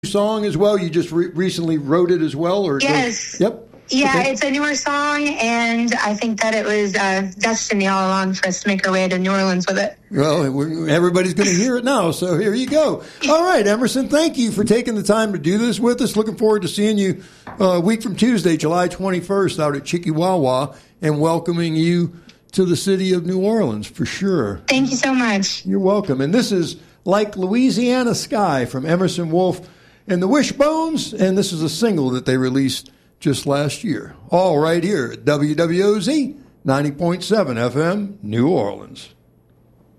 song as well? You just recently wrote it as well? Or yes. Yep. Yeah, It's a newer song, and I think that it was destiny all along for us to make our way to New Orleans with it. Well, everybody's going to hear it now, so here you go. All right, Emerson, thank you for taking the time to do this with us. Looking forward to seeing you a week from Tuesday, July 21st, out at Chicky-Wah-Wah, and welcoming you to the city of New Orleans, for sure. Thank you so much. You're welcome. And this is Like Louisiana Sky from Emerson Wolf and the Wishbones, and this is a single that they released just last year. All right here at WWOZ 90.7 FM, New Orleans.